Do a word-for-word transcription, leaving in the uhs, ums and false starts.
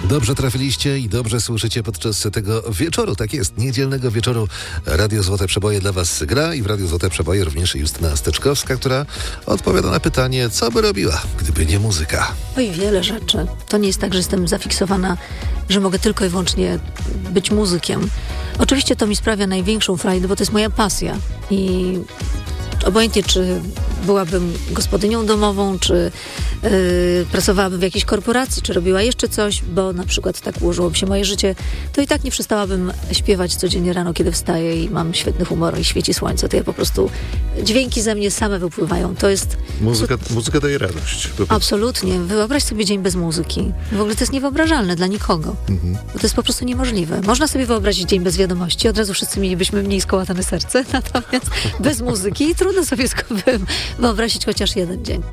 Dobrze trafiliście i dobrze słyszycie podczas tego wieczoru. Tak jest, niedzielnego wieczoru Radio Złote Przeboje dla was gra i w Radio Złote Przeboje również Justyna Steczkowska, która odpowiada na pytanie, co by robiła, gdyby nie muzyka. Oj, wiele rzeczy. To nie jest tak, że jestem zafiksowana, że mogę tylko i wyłącznie być muzykiem. Oczywiście to mi sprawia największą frajdę, bo to jest moja pasja i obojętnie, czy byłabym gospodynią domową, czy yy, pracowałabym w jakiejś korporacji, czy robiła jeszcze coś, bo na przykład tak ułożyłoby się moje życie, to i tak nie przestałabym śpiewać codziennie rano, kiedy wstaję i mam świetny humor i świeci słońce. To ja po prostu, dźwięki ze mnie same wypływają. To jest... Muzyka, muzyka daje radość. Absolutnie. Wyobraź sobie dzień bez muzyki. W ogóle to jest niewyobrażalne dla nikogo. Mhm. Bo to jest po prostu niemożliwe. Można sobie wyobrazić dzień bez wiadomości. Od razu wszyscy mielibyśmy mniej skołatane serce. Natomiast bez muzyki trudno sobie wyobrazić chociaż jeden dzień.